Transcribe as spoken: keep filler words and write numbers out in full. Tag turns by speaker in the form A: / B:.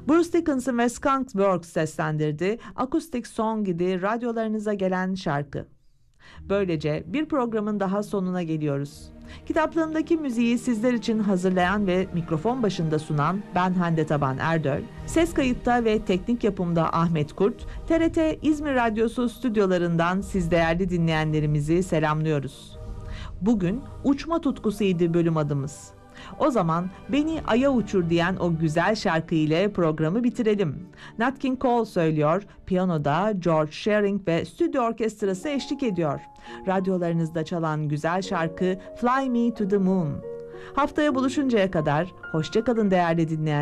A: Bruce Dickinson ve Skunk Works seslendirdi. Acoustic Song idi radyolarınıza gelen şarkı. Böylece bir programın daha sonuna geliyoruz. Kitaplığımdaki müziği sizler için hazırlayan ve mikrofon başında sunan ben Hande Taban Erdöl, ses kayıtta ve teknik yapımda Ahmet Kurt, T R T İzmir Radyosu stüdyolarından siz değerli dinleyenlerimizi selamlıyoruz. Bugün uçma tutkusuydu bölüm adımız. O zaman beni aya uçur diyen o güzel şarkı ile programı bitirelim. Nat King Cole söylüyor, piyanoda George Shearing ve stüdyo orkestrası eşlik ediyor. Radyolarınızda çalan güzel şarkı Fly Me to the Moon. Haftaya buluşuncaya kadar hoşça kalın değerli dinleyenler.